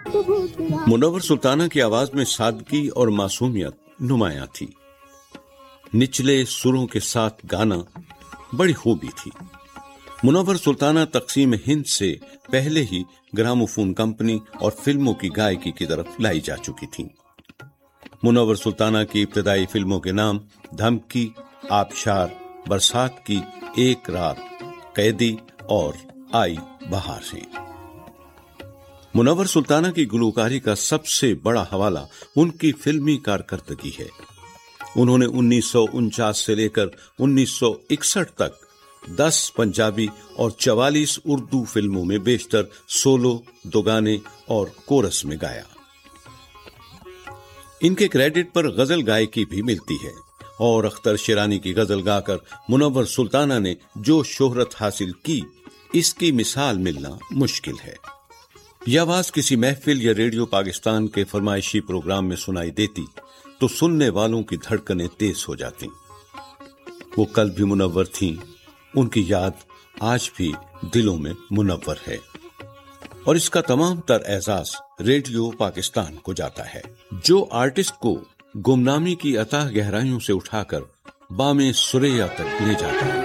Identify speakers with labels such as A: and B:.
A: منور سلطانہ کی آواز میں سادگی اور معصومیت نمایاں تھی. نچلے سروں کے ساتھ گانا بڑی خوبی تھی. منور سلطانہ تقسیم ہند سے پہلے ہی گراموفون کمپنی اور فلموں کی گائکی کی طرف لائی جا چکی تھیں. منور سلطانہ کی ابتدائی فلموں کے نام دھمکی، آبشار، برسات کی ایک رات، قیدی اور آئی بہار ہیں. منور سلطانہ کی گلوکاری کا سب سے بڑا حوالہ ان کی فلمی کارکردگی ہے. انہوں نے 1949 سے لے کر 1961 تک 10 پنجابی اور 44 اردو فلموں میں بیشتر سولو، دو گانے اور کورس میں گایا. ان کے کریڈٹ پر غزل گائکی بھی ملتی ہے اور اختر شیرانی کی غزل گا کر منور سلطانہ نے جو شہرت حاصل کی، اس کی مثال ملنا مشکل ہے. یہ آواز کسی محفل یا ریڈیو پاکستان کے فرمائشی پروگرام میں سنائی دیتی تو سننے والوں کی دھڑکنیں تیز ہو جاتی. وہ کل بھی منور تھیں، ان کی یاد آج بھی دلوں میں منور ہے اور اس کا تمام تر اعزاز ریڈیو پاکستان کو جاتا ہے، جو آرٹسٹ کو گمنامی کی اتاہ گہرائیوں سے اٹھا کر بام ثریا تک لے جاتا ہے.